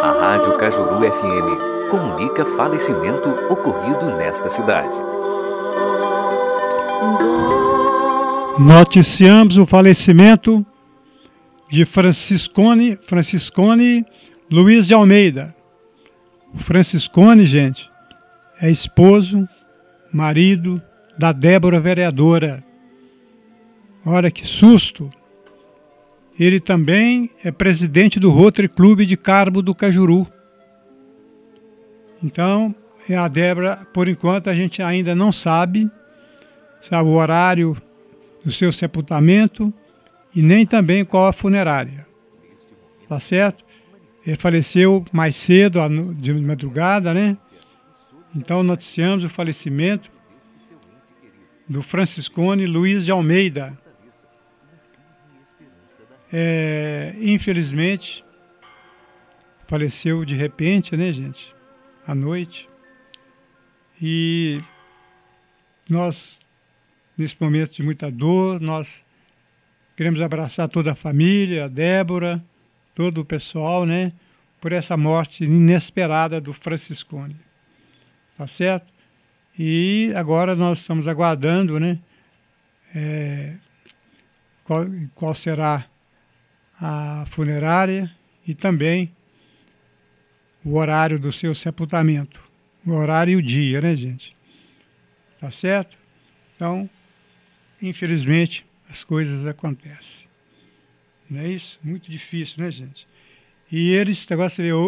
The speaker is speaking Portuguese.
A Rádio Cajuru FM comunica falecimento ocorrido nesta cidade. Noticiamos o falecimento de Franciscone Luiz de Almeida. O Franciscone, gente, é esposo, marido da Débora vereadora. Olha que susto! Ele também é presidente do Rotary Clube de Carmo do Cajuru. Então, a Débora, por enquanto, a gente ainda não sabe o horário do seu sepultamento e nem também qual a funerária. Tá certo? Ele faleceu mais cedo, de madrugada, né? Então, noticiamos o falecimento do Franciscone Luiz de Almeida. Infelizmente, faleceu de repente, né, gente? À noite. E nós, nesse momento de muita dor, nós queremos abraçar toda a família, a Débora, todo o pessoal, né? Por essa morte inesperada do Franciscone. Tá certo? E agora nós estamos aguardando, né? Qual será a funerária e também o horário do seu sepultamento. O horário e o dia, né, gente? Tá certo? Então, infelizmente, as coisas acontecem. Não é isso? Muito difícil, né, gente? E eles, agora você vê,